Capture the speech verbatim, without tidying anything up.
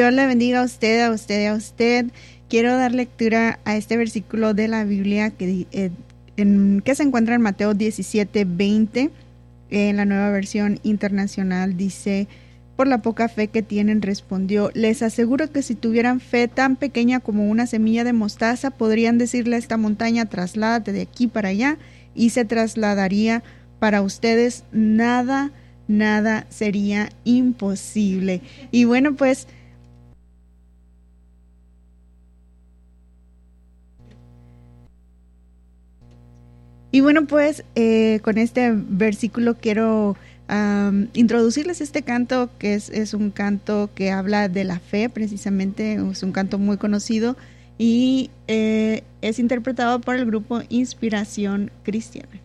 Dios le bendiga a usted, a usted, a usted. Quiero dar lectura a este versículo de la Biblia que, eh, en, que se encuentra en Mateo diecisiete veinte. En la Nueva Versión Internacional dice: por la poca fe que tienen, respondió, les aseguro que si tuvieran fe tan pequeña como una semilla de mostaza, podrían decirle a esta montaña: trasládate de aquí para allá, y se trasladaría. Para ustedes nada, nada sería imposible. Y bueno, pues Y bueno, pues eh, con este versículo quiero um, introducirles este canto, que es, es un canto que habla de la fe, precisamente, es un canto muy conocido y eh, es interpretado por el grupo Inspiración Cristiana.